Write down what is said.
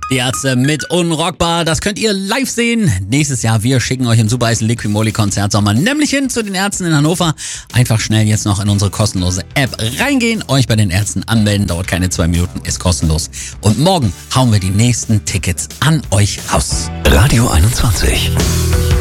Die Ärzte mit Unrockbar, das könnt ihr live sehen. Nächstes Jahr, wir schicken euch im Super Eis Liquimoli Konzert Sommer nämlich hin zu den Ärzten in Hannover. Einfach schnell jetzt noch in unsere kostenlose App reingehen, euch bei den Ärzten anmelden, dauert keine 2 Minuten, ist kostenlos. Und morgen hauen wir die nächsten Tickets an euch raus. Radio 21.